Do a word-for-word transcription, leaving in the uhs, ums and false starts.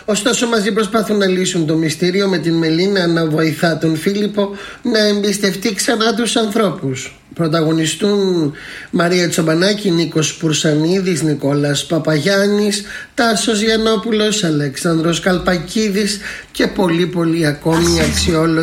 Ωστόσο μαζί προσπαθούν να λύσουν το μυστήριο, με την Μελίνα να βοηθά τον Φίλιππο να εμπιστευτεί ξανά τους ανθρώπους. Πρωταγωνιστούν Μαρία Τσομπανάκη, Νίκος Πουρσανίδης, Νικόλας Παπαγιάννης, Τάσος Γιαννόπουλος, Αλέξανδρος Καλπακίδης και πολλοί πολλοί ακόμη αξιόλογοι